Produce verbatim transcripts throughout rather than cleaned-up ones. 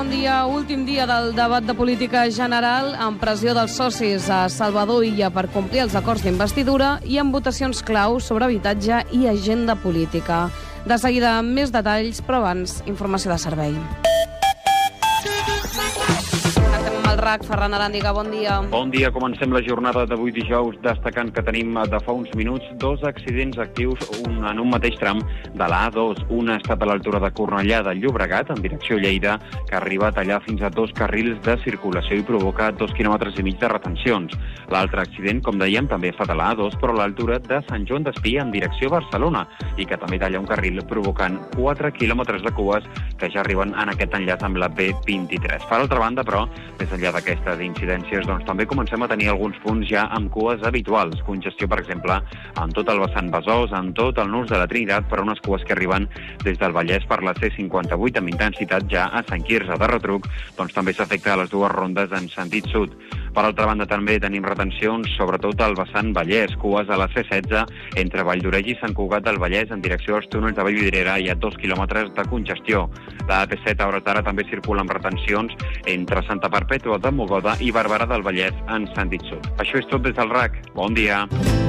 Bon dia, últim dia del debat de política general, amb pressió dels socis a Salvador Illa per complir els acords d'investidura i amb votacions clau sobre habitatge i agenda política. De seguida, més detalls, però abans, informació de servei. El R A C, Ferran Aràndiga, bon dia. Bon dia, comencem la jornada d'avui dijous destacant que tenim de fa uns minuts dos accidents actius un, en un mateix tram de la A dos. Un ha estat a l'altura de Cornellà de Llobregat, en direcció Lleida, que ha arribat allà fins a dos carrils de circulació i provoca dos quilòmetres i mig de retencions. L'altre accident, com dèiem, també ha estat a la A dos, però a l'altura de Sant Joan d'Espí en direcció Barcelona, i que també talla un carril provocant quatre quilòmetres de cues que ja arriben en aquest enllaç amb la B vint-i-tres. Per altra banda, però, més enllà d'aquestes incidències, doncs també comencem a tenir alguns punts ja amb cues habituals. Congestió, per exemple, en tot el vessant Besòs, en tot el nus de la Trinitat, per unes cues que arriben des del Vallès per la C cinquanta-vuit amb intensitat ja a Sant Quirze de Retruc, doncs també s'afecta a les dues rondes en sentit sud. Per altra banda, també tenim retencions, sobretot al vessant Vallès, cues a la C setze entre Valldoreix i Sant Cugat del Vallès en direcció als túnels de Vallvidrera i a dos quilòmetres de congestió. La A P set a hores d'ara també circula amb retencions entre Santa Perpètua de Mogoda i Barberà del Vallès en sentit sud. Això és tot des del R A C. Bon dia.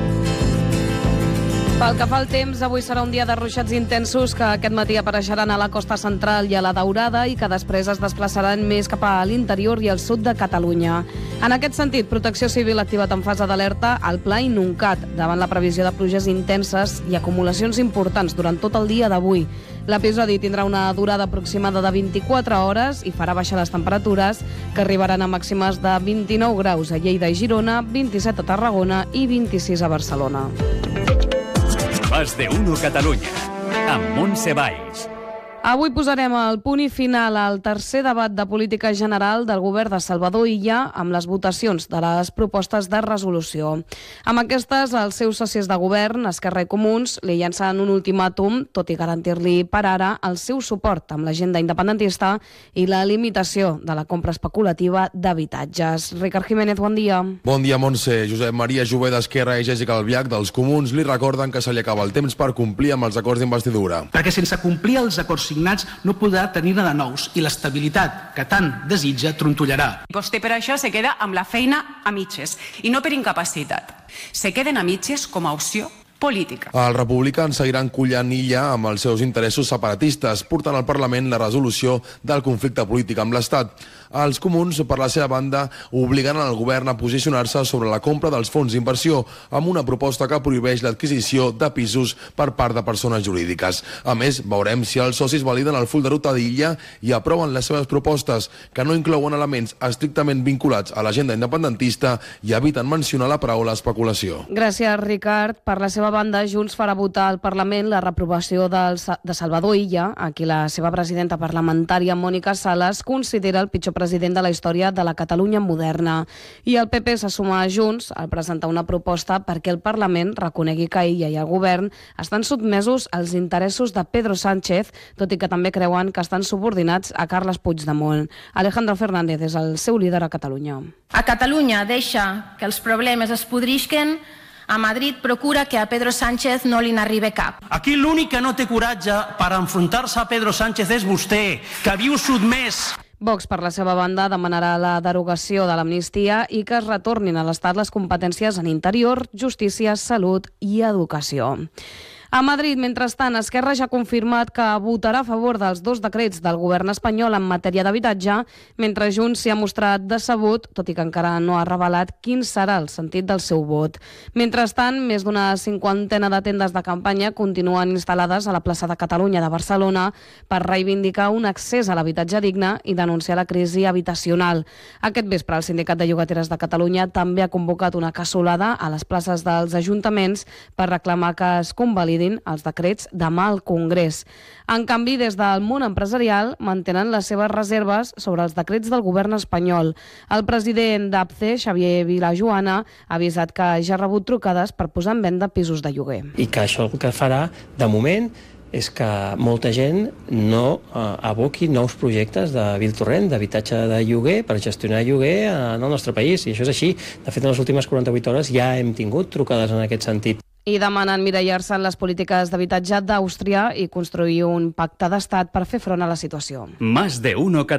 Pel que fa al temps, avui serà un dia de ruixats intensos que aquest matí apareixeran a la costa central i a la Daurada i que després es desplaçaran més cap a l'interior i al sud de Catalunya. En aquest sentit, Protecció Civil ha activat en fase d'alerta el Pla Inuncat davant la previsió de pluges intenses i acumulacions importants durant tot el dia d'avui. L'episodi tindrà una durada aproximada de vint-i-quatre hores i farà baixar les temperatures, que arribaran a màximes de vint-i-nou graus a Lleida i Girona, vint-i-set a Tarragona i vint-i-sis a Barcelona. Más de uno Catalunya, amb Montse Valls. Avui posarem el punt i final al tercer debat de política general del govern de Salvador Illa amb les votacions de les propostes de resolució. Amb aquestes, els seus socis de govern, Esquerra i Comuns, li llancen un ultimàtum, tot i garantir-li per ara el seu suport amb l'agenda independentista i la limitació de la compra especulativa d'habitatges. Ricard Jiménez, bon dia. Bon dia, Montse. Josep Maria Jové d'Esquerra i Jessica Albiach dels Comuns li recorden que se li acaba el temps per complir amb els acords d'investidura. Perquè sense complir els acords signats no podrà tenir-ne de nous i l'estabilitat que tant desitja trontollarà. Vostè per això se queda amb la feina a mitges i no per incapacitat. Se queden a mitges com a opció política. Els republicans seguiran collant Illa amb els seus interessos separatistes, portant al Parlament la resolució del conflicte polític amb l'Estat. Els Comuns, per la seva banda, obliguen el govern a posicionar-se sobre la compra dels fons d'inversió amb una proposta que prohibeix l'adquisició de pisos per part de persones jurídiques. A més, veurem si els socis validen el full de ruta d'Illa i aproven les seves propostes, que no inclouen elements estrictament vinculats a l'agenda independentista i eviten mencionar la paraula especulació. Gràcies, Ricard. Per la seva banda, Junts farà votar al Parlament la reprovació del, de Salvador Illa, a qui la seva presidenta parlamentària, Mònica Sales, considera el pitjor president de la història de la Catalunya moderna. I el P P se suma a Junts al presentar una proposta perquè el Parlament reconegui que Illa i el govern estan sotmesos als interessos de Pedro Sánchez, tot i que també creuen que estan subordinats a Carles Puigdemont. Alejandro Fernández és el seu líder a Catalunya. A Catalunya deixa que els problemes es podrisquen. A Madrid procura que a Pedro Sánchez no li n'arribi cap. Aquí l'únic que no té coratge per enfrontar-se a Pedro Sánchez és vostè, que viu sotmès. Vox, per la seva banda, demanarà la derogació de l'amnistia i que es retornin a l'Estat les competències en interior, justícia, salut i educació. A Madrid, mentrestant, Esquerra ja ha confirmat que votarà a favor dels dos decrets del govern espanyol en matèria d'habitatge, mentre Junts s'hi ha mostrat decebut, tot i que encara no ha revelat quin serà el sentit del seu vot. Mentrestant, més d'una cinquantena de tendes de campanya continuen instal·lades a la plaça de Catalunya de Barcelona per reivindicar un accés a l'habitatge digne i denunciar la crisi habitacional. Aquest vespre, el Sindicat de Llogateres de Catalunya també ha convocat una cassolada a les places dels ajuntaments per reclamar que es convalidi els decrets demà al Congrés. En canvi, des del món empresarial mantenen les seves reserves sobre els decrets del govern espanyol. El president d'A P C E, Xavier Vilajoana, ha avisat que ja ha rebut trucades per posar en venda pisos de lloguer. I que això el que farà, de moment, és que molta gent no eh, aboqui nous projectes de Build-to-Rent, d'habitatge de lloguer, per gestionar lloguer en el nostre país. I això és així. De fet, en les últimes quaranta-vuit hores ja hem tingut trucades en aquest sentit. I demanen mirallar-se en les polítiques d'habitatge d'Àustria i construir un pacte d'estat per fer front a la situació. Más de uno Catalunya.